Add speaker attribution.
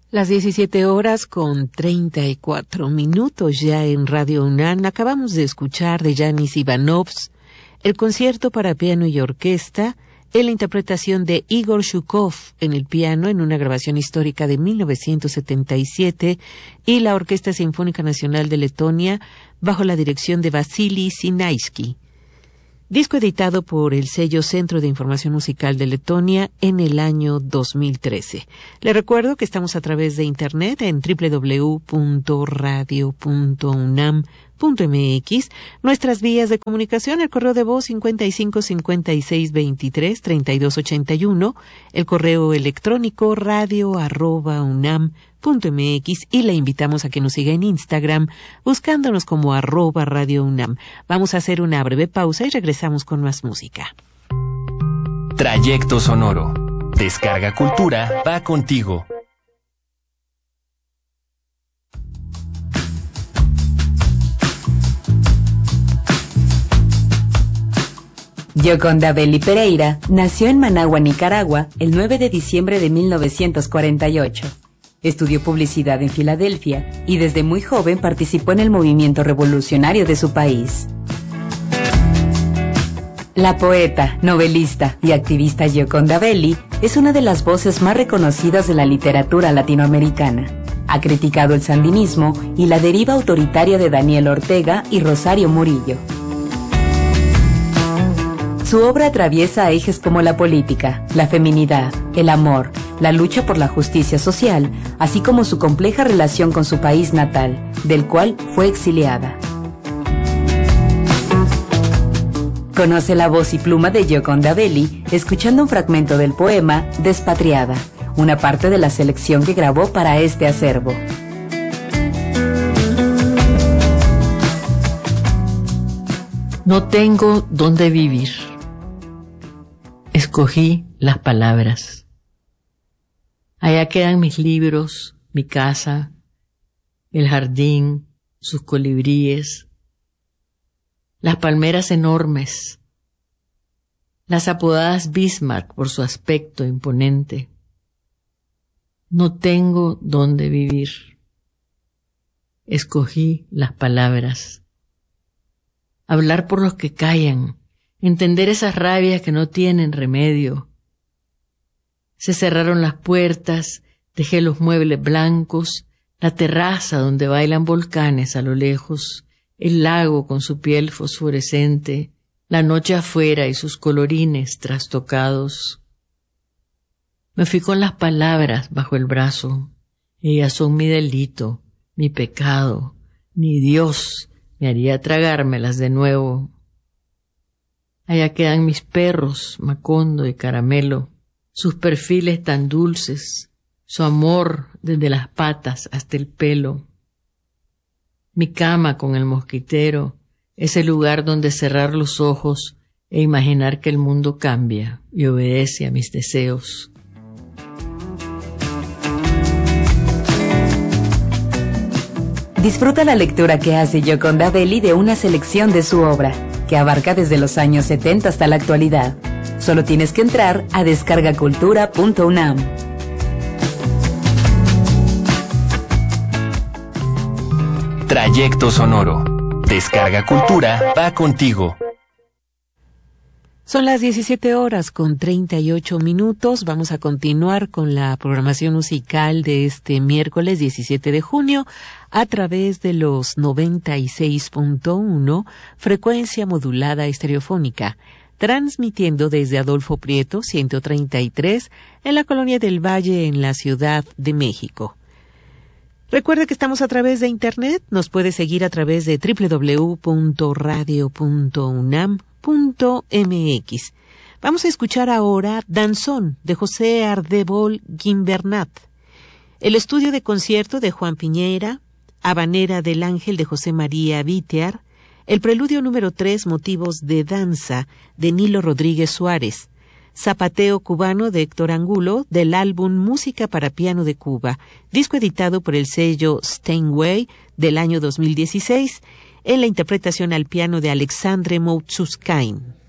Speaker 1: Las 17:34 ya en Radio UNAM. Acabamos de escuchar de Yanis Ivanovs el concierto para piano y orquesta en la interpretación de Igor Shukov en el piano en una grabación histórica de 1977 y la Orquesta Sinfónica Nacional de Letonia bajo la dirección de Vasily Sinaisky. Disco editado por el sello Centro de Información Musical de Letonia en el año 2013. Le recuerdo que estamos a través de internet en www.radio.unam.mx, nuestras vías de comunicación, el correo de voz 5556233281, el correo electrónico radio@unam.mx y le invitamos a que nos siga en Instagram buscándonos como @Radio UNAM. Vamos a hacer una breve pausa y regresamos con más música.
Speaker 2: Trayecto sonoro. Descarga Cultura va contigo.
Speaker 3: Gioconda Belli Pereira nació en Managua, Nicaragua, el 9 de diciembre de 1948. Estudió publicidad en Filadelfia y desde muy joven participó en el movimiento revolucionario de su país. La poeta, novelista y activista Gioconda Belli es una de las voces más reconocidas de la literatura latinoamericana. Ha criticado el sandinismo y la deriva autoritaria de Daniel Ortega y Rosario Murillo. Su obra atraviesa ejes como la política, la feminidad, el amor, la lucha por la justicia social, así como su compleja relación con su país natal, del cual fue exiliada. Conoce la voz y pluma de Gioconda Belli escuchando un fragmento del poema Despatriada, una parte de la selección que grabó para este acervo.
Speaker 4: No tengo dónde vivir. Escogí las palabras. Allá quedan mis libros, mi casa, el jardín, sus colibríes, las palmeras enormes, las apodadas Bismarck por su aspecto imponente. No tengo dónde vivir. Escogí las palabras. Hablar por los que callan, entender esas rabias que no tienen remedio. Se cerraron las puertas, dejé los muebles blancos, la terraza donde bailan volcanes a lo lejos, el lago con su piel fosforescente, la noche afuera y sus colorines trastocados. Me fui con las palabras bajo el brazo. Ellas son mi delito, mi pecado. Ni Dios me haría tragármelas de nuevo. Allá quedan mis perros, Macondo y Caramelo, sus perfiles tan dulces, su amor desde las patas hasta el pelo. Mi cama con el mosquitero, ese lugar donde cerrar los ojos e imaginar que el mundo cambia y obedece a mis deseos.
Speaker 3: Disfruta la lectura que hace Gioconda Belli de una selección de su obra, que abarca desde los años 70 hasta la actualidad. Solo tienes que entrar a descargacultura.unam.
Speaker 2: Trayecto sonoro. Descarga Cultura va contigo.
Speaker 1: Son las 17:38. Vamos a continuar con la programación musical de este miércoles 17 de junio a través de los 96.1 frecuencia modulada estereofónica, transmitiendo desde Adolfo Prieto 133 en la Colonia del Valle en la Ciudad de México. Recuerda que estamos a través de internet. Nos puede seguir a través de www.radio.unam.mx. Vamos a escuchar ahora Danzón de José Ardebol Gimbernat, el estudio de concierto de Juan Piñera, Habanera del Ángel de José María Vitear, el preludio número 3 Motivos de Danza de Nilo Rodríguez Suárez, Zapateo Cubano de Héctor Angulo del álbum Música para Piano de Cuba, disco editado por el sello Steinway del año 2016, en la interpretación al piano de Alexandre Moutsousskain.